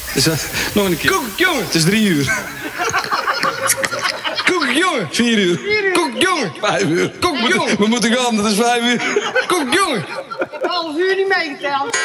Dus, nog een keer. Koekjongen. Het is 3 uur. Koekjongen. 4 uur. Koekjongen. 5 uur. Koekjongen. We moeten gaan, dat is 5 uur. Koekjongen. Ik heb 1,5 uur niet meegeteld.